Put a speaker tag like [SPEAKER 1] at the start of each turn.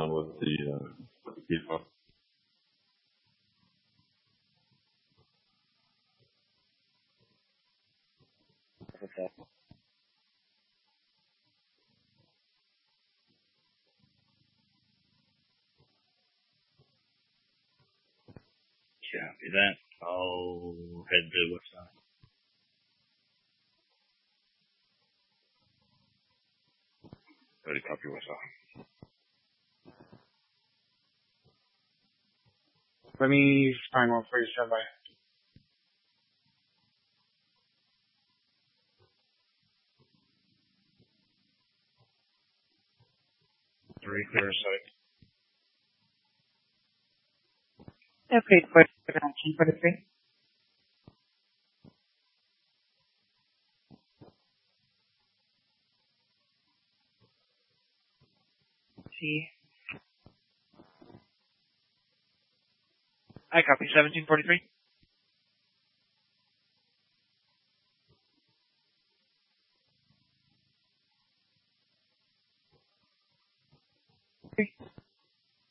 [SPEAKER 1] down with the FIFA.
[SPEAKER 2] Okay.
[SPEAKER 3] Copy that. I'll head to what's that? Ready, copy what's that?
[SPEAKER 2] Let me find one for you, standby.
[SPEAKER 3] Three clear site.
[SPEAKER 4] Okay, for 1943. See. I copy 1743.